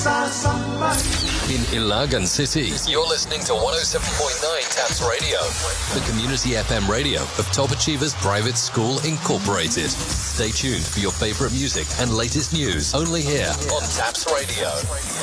In Ilagan City, you're listening to 107.9 Taps Radio, the community FM radio of Top Achievers Private School Incorporated. Stay tuned for your favorite music and latest news only here on Taps Radio.